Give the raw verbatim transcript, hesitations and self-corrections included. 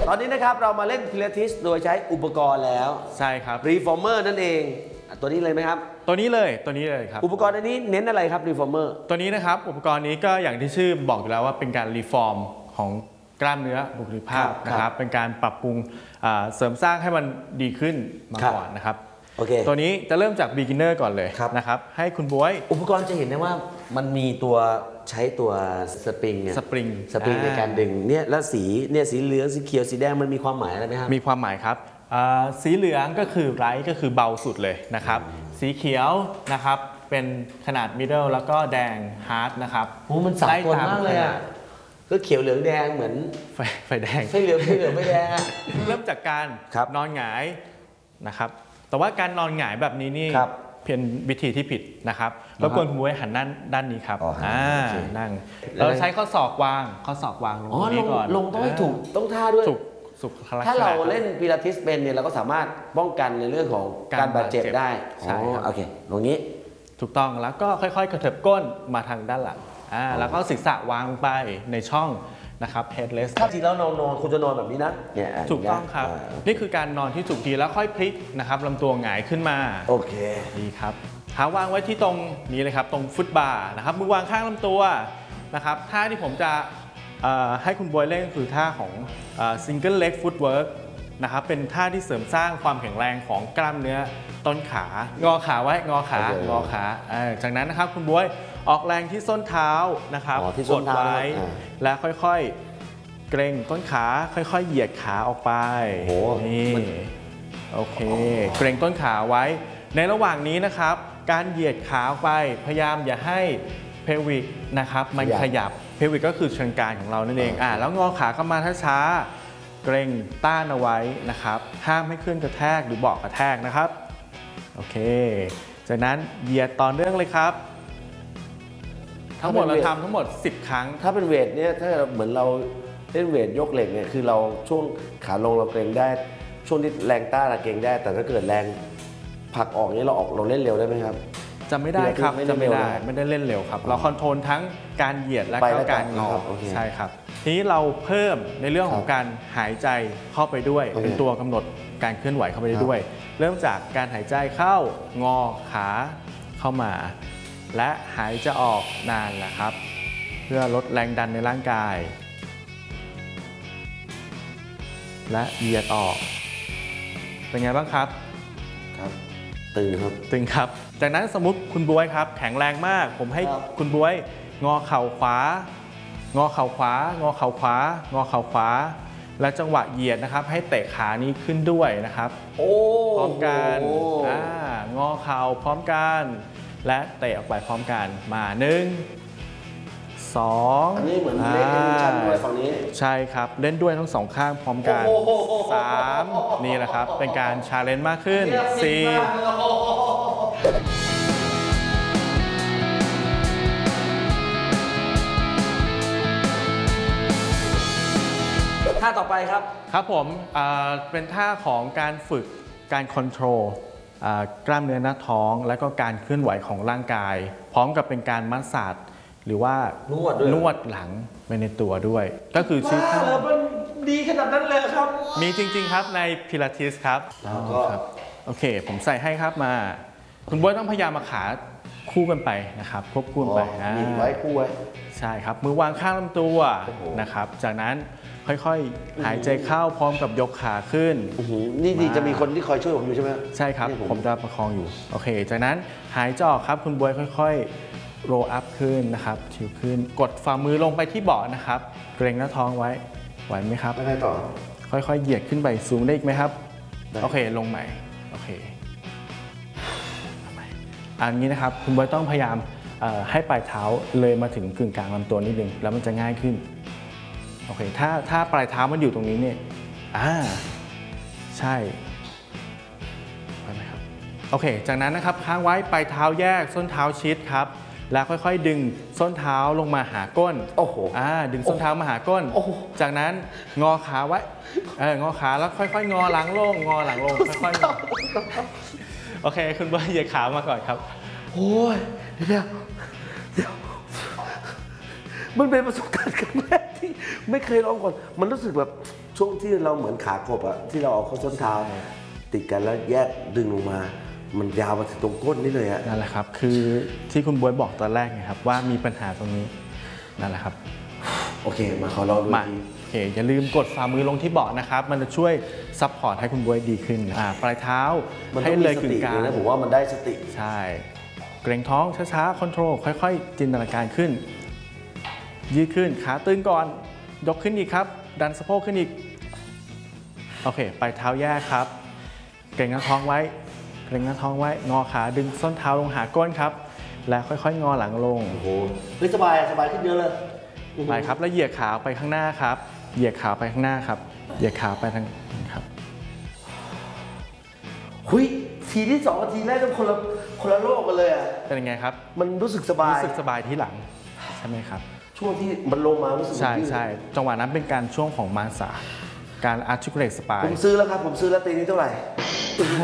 ตอนนี้นะครับเรามาเล่นพิลาทิสโดยใช้อุปกรณ์แล้วใช่ครับรีฟอร์เมอร์นั่นเองตัวนี้เลยไหมครับตัวนี้เลยตัวนี้เลยครับอุปกรณ์อันนี้เน้นอะไรครับรีฟอร์เมอร์ตัวนี้นะครับอุปกรณ์นี้ก็อย่างที่ชื่อบอกอยู่แล้วว่าเป็นการรีฟอร์มของกล้ามเนื้อบุคลิกภาพนะครับเป็นการปรับปรุงเสริมสร้างให้มันดีขึ้นมาก่อนนะครับโอเคตัวนี้จะเริ่มจาก beginner ก่อนเลยนะครับให้คุณบ๊วยอุปกรณ์จะเห็นได้ว่ามันมีตัวใช้ตัวสปริงเนี่ยสปริงสปริงในการดึงเนี่ยแล้วสีเนี่ยสีเหลืองสีเขียวสีแดงมันมีความหมายอะไรไหมครับมีความหมายครับสีเหลืองก็คือไลท์ก็คือเบาสุดเลยนะครับสีเขียวนะครับเป็นขนาด middle แล้วก็แดง hard นะครับโอ้มันสากลมากเลยอ่ะก็เขียวเหลืองแดงเหมือนไฟไฟแดงไฟเหลืองไฟเหลืองไฟแดงอ่ะเริ่มจากการนอนหงายนะครับแต่ว่าการนอนหงายแบบนี้นี่เพียงวิธีที่ผิดนะครับรบกวนคุณบ๊วยหันด้านด้านนี้ครับอ่านั่งเราใช้ข้อศอกวางข้อศอกวางลงตรงนี้ก่อนลงต้องให้ถูกต้องท่าด้วยถ้าเราเล่นพิลาทิสเป็นเนี่ยเราก็สามารถป้องกันในเรื่องของการบาดเจ็บได้ใช่ครับโอเคตรงนี้ถูกต้องแล้วก็ค่อยๆกระเถิบก้นมาทางด้านหลังอ่าแล้วก็ศีรษะวางไปในช่องนะครับ headless ถ้าจริงแล้วนอนนอนคุณจะนอนแบบนี้นะเนี่ยถูกต้องครับนี่คือการนอนที่ถูกทีแล้วค่อยพลิกนะครับลำตัวหงายขึ้นมาโอเคดีครับเท้าวางไว้ที่ตรงนี้เลยครับตรงฟุตบาร์นะครับมือวางข้างลำตัวนะครับท่าที่ผมจะให้คุณบ๊วยเล่นก็คือท่าของ single leg footwork นะครับเป็นท่าที่เสริมสร้างความแข็งแรงของกล้ามเนื้อต้นขางอขาไว้งอขางอขาจากนั้นนะครับคุณบ๊วยออกแรงที่ส้นเท้านะครับกดไว้และค่อยๆเกร็งต้นขาค่อยๆเหยียดขาออกไปนี่โอเคเกร็งต้นขาไว้ในระหว่างนี้นะครับการเหยียดขาออกไปพยายามอย่าให้เพลวิกนะครับมันขยับเพลวิกก็คือเชิงกรานของเรานั่นเองอ่าแล้วงอขาเข้ามาช้าๆเกร็งต้านเอาไว้นะครับห้ามให้ขึ้นกระแทกหรือเบาะกระแทกนะครับโอเคจากนั้นเหยียดต่อเนื่องเลยครับทั้งหมดเราทำทั้งหมดสิบครั้งถ้าเป็นเวทเนี่ยถ้าเหมือนเราเล่นเวทยกเหล็กเนี่ยคือเราช่วงขาลงเราเกร็งได้ช่วงที่แรงต้านเราเกร็งได้แต่ถ้าเกิดแรงผลักออกนี้เราออกเราเล่นเร็วได้ไหมครับจะไม่ได้ครับจะไม่ได้ไม่ได้เล่นเร็วครับเราคอนโทรลทั้งการเหยียดและการงอใช่ครับทีนี้เราเพิ่มในเรื่องของการหายใจเข้าไปด้วยเป็นตัวกำหนดการเคลื่อนไหวเข้าไปได้ด้วยเริ่มจากการหายใจเข้างอขาเข้ามาและหายใจออกนานแหละครับเพื่อลดแรงดันในร่างกายและเหยียดออกเป็นไงบ้างครับครับตึงครับตึงครับจากนั้นสมมุติคุณบ๊วยครับแข็งแรงมากผมให้คุณบ๊วยงอเข่าขวางอเข่าขวางอเข่าขวางอเข่าขวาและจังหวะเหยียดนะครับให้เตะขานี้ขึ้นด้วยนะครับพร้อมกันอ่างอเข่าพร้อมกันและเตะออกไปพร้อมกันมาหนึ่งสองอันนี้เหมือนเล่นชั้นด้วยฝั่งนี้ใช่ครับเล่นด้วยทั้งสองข้างพร้อมกันสามนี่แหละครับเป็นการชาเลนจ์มากขึ้นสี่ท่าต่อไปครับครับผมเป็นท่าของการฝึกการคอนโทรลกล้ามเนื้อหน้าท้องและก็การเคลื่อนไหวของร่างกายพร้อมกับเป็นการมัสซาจหรือว่านวดด้วยนวดหลังไปในตัวด้วยก็คือชื่อท่ามันดีขนาดนั้นเลยครับมีจริงๆครับในพิลาทิสครับโอเคผมใส่ให้ครับมาคุณบ๊วยต้องพยายามมาขาคู่กันไปนะครับควบคู่กันไปหยิบไว้คู่ไว้ใช่ครับมือวางข้างลำตัวนะครับจากนั้นค่อยๆหายใจเข้าพร้อมกับยกขาขึ้นนี่ดีจะมีคนที่คอยช่วยผมอยู่ใช่ไหมใช่ครับผมจะประคองอยู่โอเคจากนั้นหายใจออกครับคุณบ๊วยค่อยๆโรลอัพขึ้นนะครับชิวขึ้นกดฝ่ามือลงไปที่เบาะนะครับเกร็งหน้าท้องไว้ไหวไหมครับไม่ได้ต่อค่อยๆเหยียดขึ้นไปสูงได้อีกไหมครับโอเคลงใหม่โอเคอันนี้นะครับคุณบ๊วยต้องพยายามให้ปลายเท้าเลยมาถึงกึ่งกลางลำตัวนิดนึงแล้วมันจะง่ายขึ้นโอเคถ้าถ้าปลายเท้ามันอยู่ตรงนี้เนี่ยอ่าใช่ใช่ไหมครับโอเคจากนั้นนะครับค้างไว้ปลายเท้าแยกส้นเท้าชิดครับแล้วค่อยๆดึงส้นเท้าลงมาหาก้นโอ้โหอ่าดึงส้นเท้ามาหาก้นจากนั้นงอขาไว้เอองอขาแล้วค่อยๆงอหลังลงงอหลังลงค่อยๆโอเคคุณบ๊วยเหยียดขามาก่อนครับโอ้ยเดี๋ยวเดี๋ยวมันเป็นประสบการณ์ครั้งแรกที่ไม่เคยลองก่อนมันรู้สึกแบบช่วงที่เราเหมือนขากบอะที่เราเอาเข้าส้นเท้าติดกันแล้วแยกดึงลงมา มันยาวมาถึงตรงก้นนี่เลยอะนั่นแหละครับคือที่คุณบ๊วยบอกตอนแรกไงครับว่ามีปัญหาตรงนี้นั่นแหละครับโอเคมาขอลองดูมาทีโอเคอย่าลืมกดฝ่ามือลงที่เบาะนะครับมันจะช่วยซัพพอร์ตให้คุณบ๊วยดีขึ้นอ่าปลายเท้ามันให้ต้องเลมียสกึ่ติงกลางเลยนะผมว่ามันได้สติใช่เกรงท้องช้าๆคอนโทรลค่อยๆ จินตนาการขึ้น ยืดขึ้นขาตึงก่อน ยกขึ้นอีกครับ ดันสะโพกขึ้นอีก โอเคปลายเท้าแยกครับ เกรงหน้าท้องไว้ เกรงหน้าท้องไว้ งอขาดึงส้นเท้าลงหาก้นครับ และค่อยๆ งอหลังลงโอ้โหเฮ้ยสบายอะสบายขึ้นเยอะเลยไปครับแล้วเหยียดขาไปข้างหน้าครับ เหยียดขาไปข้างหน้าครับ เหยียดขาไปทางครับหุยทีที่สองกับทีแรกเป็นคนละคนละโลกกันเลยอะเป็นยังไงครับมันรู้สึกสบายรู้สึกสบายที่หลังใช่ไหมครับช่วงที่มันลงมารู้สึกใช่ยืดใช่จังหวะนั้นเป็นการช่วงของมาสาการ articulate ผ spine มซื้อแล้วครับผมซื้อแล้วตีนี้เท่าไหร่